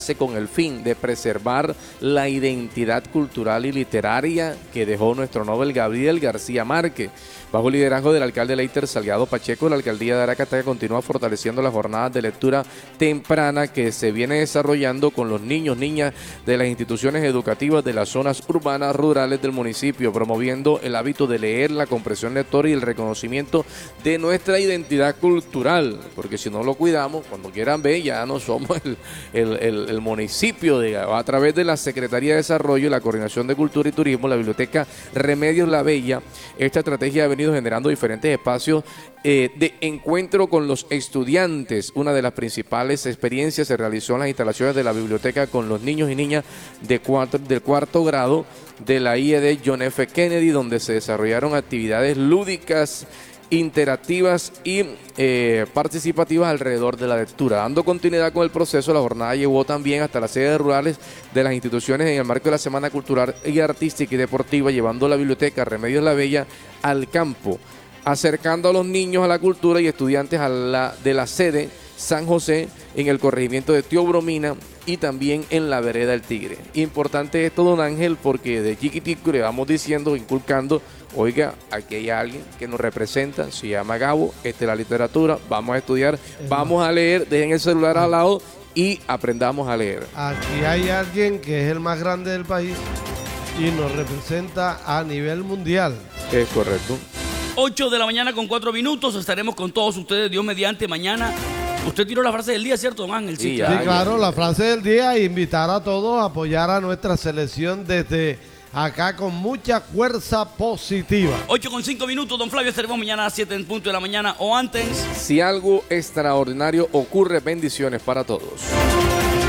con el fin de preservar la identidad cultural y literaria que dejó nuestro Nobel Gabriel García Márquez. Bajo el liderazgo del alcalde Leiter Salgado Pacheco, la alcaldía de Aracataca continúa fortaleciendo las jornadas de lectura temprana que se viene desarrollando con los niños, niñas de las instituciones educativas de las zonas urbanas rurales del municipio, promoviendo el hábito de leer, la comprensión lectora y el reconocimiento de nuestra identidad cultural, porque si no lo cuidamos, cuando quieran ver, ya no somos el municipio, a través de la Secretaría de Desarrollo y la Coordinación de Cultura y Turismo, la Biblioteca Remedios La Bella. Esta estrategia ha venido generando diferentes espacios de encuentro con los estudiantes. Una de las principales experiencias se realizó en las instalaciones de la biblioteca con los niños y niñas del cuarto grado de la IED John F. Kennedy, donde se desarrollaron actividades lúdicas, interactivas y participativas alrededor de la lectura. Dando continuidad con el proceso, la jornada llegó también hasta las sedes rurales de las instituciones en el marco de la Semana Cultural y Artística y Deportiva, llevando la biblioteca Remedios La Bella al campo, acercando a los niños a la cultura y estudiantes de la sede San José en el corregimiento de Tío Bromina y también en la vereda del Tigre. Importante esto, don Ángel, porque de chiquitico le vamos diciendo, inculcando, oiga, aquí hay alguien que nos representa, se llama Gabo, esta es la literatura, vamos a estudiar, vamos a leer, dejen el celular al lado y aprendamos a leer. Aquí hay alguien que es el más grande del país y nos representa a nivel mundial. Es correcto. 8 de la mañana con 4 minutos, estaremos con todos ustedes, Dios mediante, mañana. Usted tiró la frase del día, ¿cierto, don Ángel? Sí, claro, la frase del día, invitar a todos a apoyar a nuestra selección desde acá con mucha fuerza positiva. 8 con 5 minutos, don Flavio, estaremos mañana a 7 en punto de la mañana o antes. Si algo extraordinario ocurre, bendiciones para todos.